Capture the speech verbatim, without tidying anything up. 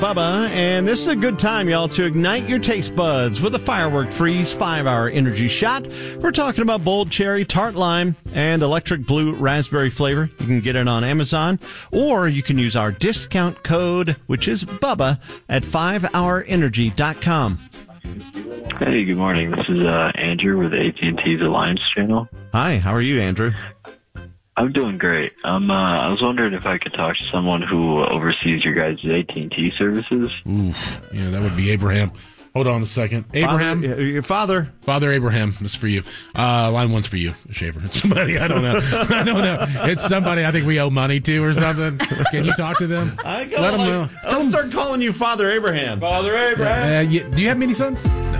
Bubba, and this is a good time, y'all, to ignite your taste buds with a Firework Freeze five hour energy shot. We're talking about bold cherry, tart lime, and electric blue raspberry flavor. You can get it on Amazon, or you can use our discount code, which is Bubba, at five hour energy dot com. Hey, good morning. This is uh, Andrew with A T and T's Alliance channel. Hi, how are you, Andrew? I'm doing great. Um, uh, I was wondering if I could talk to someone who oversees your guys' A T and T services. Oof. Yeah, that would be Abraham. Hold on a second. Abraham? Father, your father. Father Abraham. That's for you. Uh, line one's for you, Shaver. It's somebody. I don't know. I don't know. It's somebody I think we owe money to or something. Can you talk to them? I Let them like, know. I'll start calling you Father Abraham. Father Abraham. Uh, you, do you have many sons?